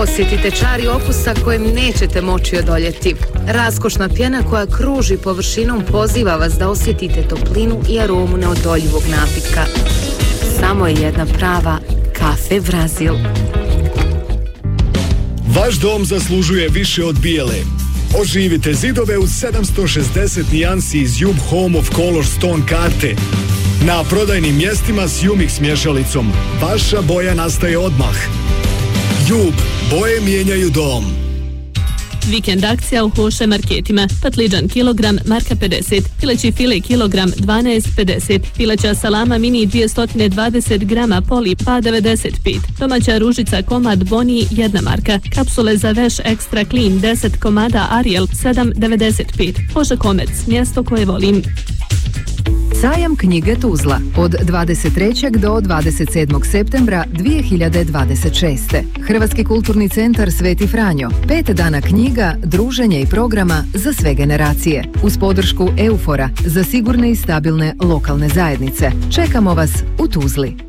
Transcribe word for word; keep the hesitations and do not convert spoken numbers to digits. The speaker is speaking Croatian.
Osjetite čari okusa kojem nećete moći odoljeti. Raskošna pjena koja kruži površinom poziva vas da osjetite toplinu i aromu neodoljivog napitka. Samo je jedna prava Kafe Brazil. Vaš dom zaslužuje više od bijele. Oživite zidove u sedamsto šezdeset nijansi iz Jub Home of Color Stone karte. Na prodajnim mjestima s Jumix mješalicom. Vaša boja nastaje odmah. Jub, boje mijenjaju dom. Vikend akcija u Hoše marketima. Patliđan kilogram marka pedeset, pileći file kilogram dvanaest pedeset, pileća salama mini dvjesto dvadeset grama poli pa devedeset pet, domaća ružica komad Boni jedna marka, kapsule za veš ekstra clean deset komada Ariel sedam devedeset pet. Hoša Komerc, mjesto koje volim. Sajam knjige Tuzla od dvadeset trećeg do dvadeset sedmog septembra dvije hiljade dvadeset šeste. Hrvatski kulturni centar Sveti Franjo. Pet dana knjiga, druženja i programa za sve generacije. Uz podršku Eufora za sigurne i stabilne lokalne zajednice. Čekamo vas u Tuzli.